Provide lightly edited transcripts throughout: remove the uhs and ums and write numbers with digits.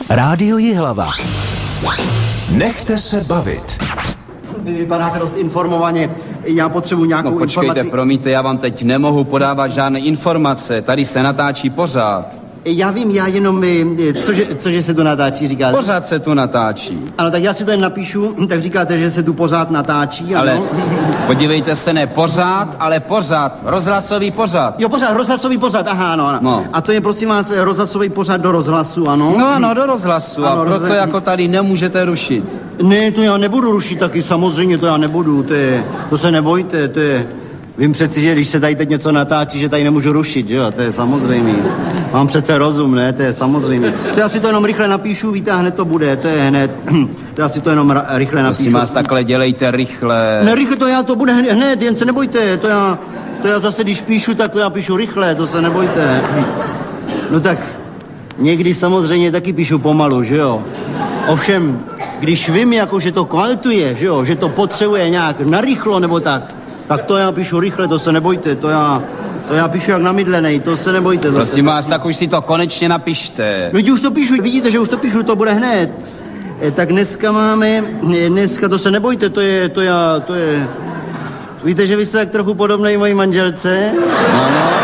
Rádio Jihlava. Nechte se bavit. Vy vypadáte dost informovaně. Já potřebuji nějakou informaci. Počkejte, promiňte, já vám teď nemohu podávat žádné informace. Tady se natáčí pořád. Já vím, já jenom, cože se tu natáčí, říkáte? Pořád se tu natáčí. Ano, tak já si to jen napíšu, tak říkáte, že se tu pořád natáčí, ano? Ale podívejte se, ne pořád, ale pořád, rozhlasový pořád. Jo, pořád, rozhlasový pořád, aha, ano. No. A to je, prosím vás, rozhlasový pořád do rozhlasu, ano? No ano, do rozhlasu, ano, a proto jako tady nemůžete rušit. Ne, to já nebudu rušit taky, samozřejmě, to já nebudu, to se nebojte, to je... Vím přeci, že když se tady teď něco natáčí, že tady nemůžu rušit, jo, to je samozřejmé. Mám přece rozum, ne, to je samozřejmé. To já si to jenom rychle napíšu, víte, hned to bude, to je hned, to já si to jenom rychle napíšu. Prosím vás, takhle dělejte rychle. Ne, rychle, to bude hned, jen se nebojte, to já zase, když píšu, tak to já píšu rychle, to se nebojte. No tak, někdy samozřejmě taky píšu pomalu, že jo. Ovšem, když vím, jako, že to kvalituje, že jo, že to potřebuje nějak narychlo nebo tak to já píšu rychle, to se nebojte, to já píšu jak namydlenej, to se nebojte. Prosím vás, tak už si to konečně napište. Lidi, už to píšu, vidíte, že už to píšu, to bude hned. Tak dneska to se nebojte, to je, víte, že vy jste tak trochu podobnej mojí manželce? No.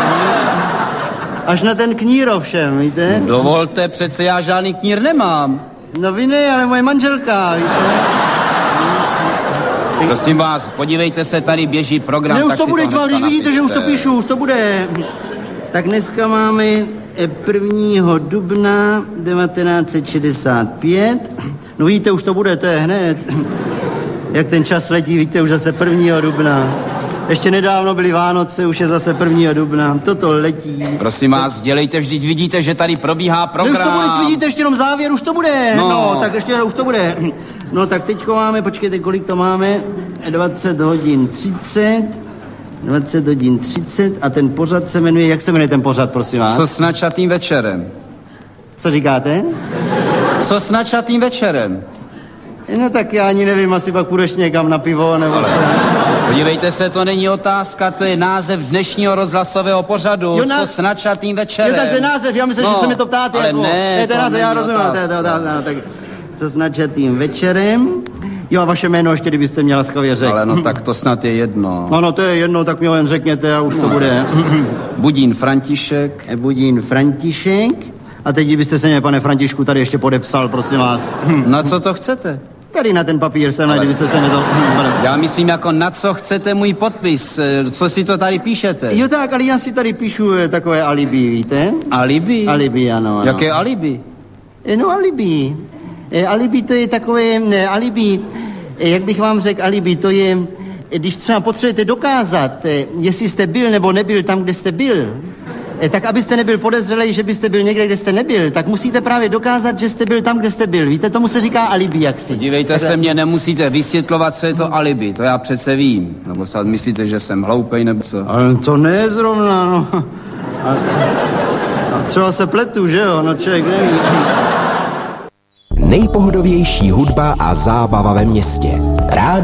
Až na ten knír ovšem, víte? Dovolte, přece já žádný knír nemám. No vy ne, ale moje manželka, víte? Prosím vás, podívejte se, tady běží program. Ne, už tak to bude, když vidíte, že už to píšu, už to bude. Tak dneska máme 1. dubna 1965. No vidíte, už to bude, to je hned. Jak ten čas letí, víte, už zase 1. dubna. Ještě nedávno byly Vánoce, už je zase 1. dubna. Toto letí. Prosím vás, dělejte, vždyť vidíte, že tady probíhá program. Ne, už to bude, vidíte, ještě jenom závěr, už to bude. No tak ještě už to bude. No tak teďko máme, počkejte, kolik to máme? 20 hodin 30 a ten pořad se jmenuje, jak se jmenuje ten pořad, prosím vás? Co s načatým večerem? Co říkáte? Co s načatým večerem? No tak já ani nevím, asi pak půjdeš někam na pivo, nebo co? Podívejte se, to není otázka, to je název dnešního rozhlasového pořadu. Co s načatým večerem? Jo, tak to je název, já myslím, že se mi to ptáte. Ale jako, ne, to je název, já rozumím, tak co s načatým večerem? Jo, a vaše jméno ještě, kdybyste měla laskavě řekl. Ale no tak to snad je jedno. No to je jedno, tak mi ho jen řekněte a už to bude. Budín František. Budín František. A teď, kdybyste se mě, pane Františku, tady ještě podepsal, prosím vás. Na co to chcete? Tady na ten papír jsem, kdybyste se mě to... Já myslím, jako na co chcete můj podpis, co si to tady píšete? Jo tak, ale já si tady píšu takové alibi, víte? Alibi? Alibi, ano. Jaké alibi? No alibi. Alibi to je takové, alibi, jak bych vám řekl, alibi to je, když třeba potřebujete dokázat, jestli jste byl nebo nebyl tam, kde jste byl, tak abyste nebyl podezřelej, že byste byl někde, kde jste nebyl, tak musíte právě dokázat, že jste byl tam, kde jste byl. Víte, tomu se říká alibi jaksi. Dívejte se, mě nemusíte vysvětlovat, co je to alibi, to já přece vím. Nebo snad myslíte, že jsem hloupej, nebo co? Ale to ne zrovna, no. A třeba se pletu, že jo, no člověk neví. Nejpohodovější hudba a zábava ve městě. Rádio